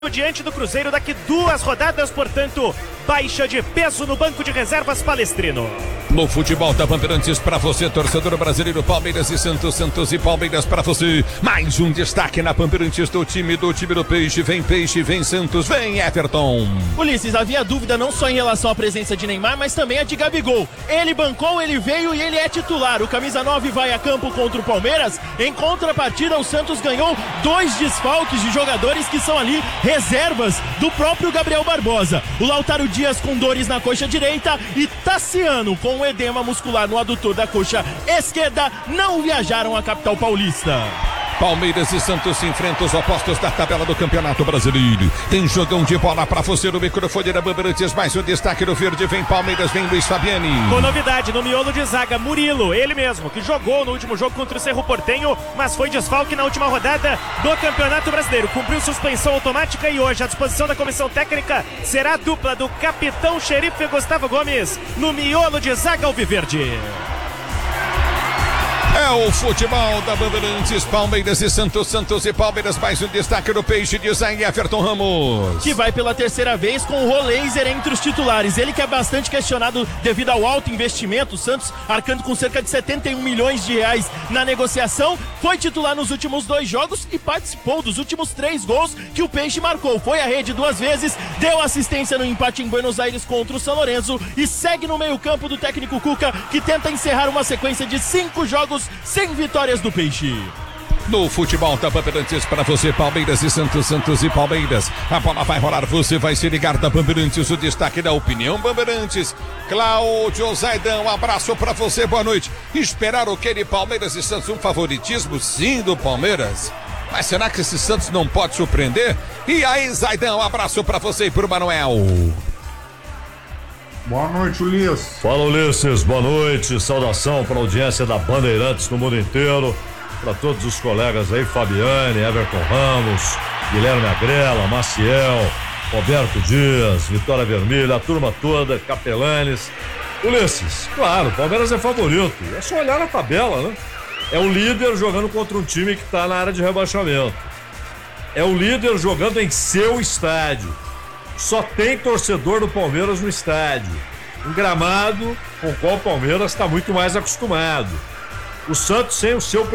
diante do Cruzeiro daqui 2 rodadas, portanto, baixa de peso no banco de reservas Palestrino. No futebol da Bandeirantes para você, torcedor brasileiro, Palmeiras e Santos, Santos e Palmeiras para você. Mais um destaque na Bandeirantes do time do Peixe, vem Santos, vem Everton. Ulisses, havia dúvida não só em relação à presença de Neymar, mas também a de Gabigol. Ele bancou, ele veio e ele é titular. O camisa 9 vai a campo contra o Palmeiras. Em contrapartida, o Santos ganhou 2 desfalques de jogadores que são ali reservas do próprio Gabriel Barbosa. O Lautaro Dias com dores na coxa direita e Tassiano com edema muscular no adutor da coxa esquerda não viajaram à capital paulista. Palmeiras e Santos se enfrentam, os opostos da tabela do Campeonato Brasileiro. Tem jogão de bola pra você no microfone da Bandeirantes. Mais um destaque no verde. Vem Palmeiras, vem Luiz Fabiani. Com novidade no miolo de zaga, Murilo, ele mesmo, que jogou no último jogo contra o Cerro Porteño, mas foi desfalque na última rodada do Campeonato Brasileiro. Cumpriu suspensão automática e hoje a disposição da comissão técnica será a dupla do capitão xerife Gustavo Gomes no miolo de zaga alviverde. É o futebol da Bandeirantes, Palmeiras e Santos, Santos e Palmeiras, mais um destaque do Peixe de Zé Everton Ramos. Que vai pela terceira vez com o Roleiser entre os titulares. Ele que é bastante questionado devido ao alto investimento. O Santos arcando com cerca de 71 milhões de reais na negociação. Foi titular nos últimos 2 jogos e participou dos últimos 3 gols que o Peixe marcou. Foi à rede 2 vezes, deu assistência no empate em Buenos Aires contra o São Lourenço e segue no meio-campo do técnico Cuca, que tenta encerrar uma sequência de 5 jogos sem vitórias do Peixe. No futebol da Bandeirantes para você, Palmeiras e Santos, Santos e Palmeiras. A bola vai rolar, você vai se ligar da Bandeirantes. O destaque da opinião Bandeirantes. Cláudio Zaidão, abraço para você, boa noite. Esperar o que de Palmeiras e Santos? Um favoritismo sim do Palmeiras. Mas será que esse Santos não pode surpreender? E aí, Zaidão, abraço para você e pro Manuel. Boa noite, Ulisses. Fala, Ulisses, boa noite. Saudação para a audiência da Bandeirantes no mundo inteiro. Para todos os colegas aí, Fabiane, Everton Ramos, Guilherme Agrela, Maciel, Roberto Dias, Vitória Vermelha, a turma toda, Capelanes. Ulisses, claro, o Palmeiras é favorito. É só olhar a tabela, né? É o líder jogando contra um time que está na área de rebaixamento. É o líder jogando em seu estádio. Só tem torcedor do Palmeiras no estádio. Um gramado com o qual o Palmeiras está muito mais acostumado. O Santos sem o seu